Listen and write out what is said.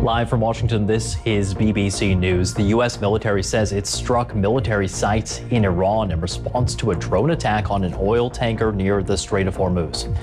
Live from Washington, this is BBC News. The U.S. military says it struck military sites in Iran in response to a drone attack on an oil tanker near the Strait of Hormuz.